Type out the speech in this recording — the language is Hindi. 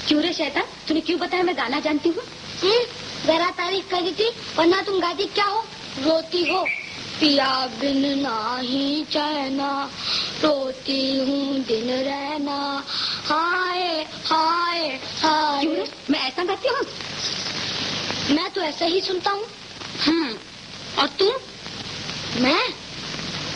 क्यों रे शैतान, तूने क्यों बताया मैं गाना जानती हूँ? जरा तारीफ करी थी, वरना तुम गाती क्या हो? रोती हो। पिया बिन नाही चैना, रोती हूँ दिन रहना, हाय हाय हाय। क्यों रे, मैं ऐसा गाती हूँ? मैं तो ऐसा ही सुनता हूँ। और तू? मैं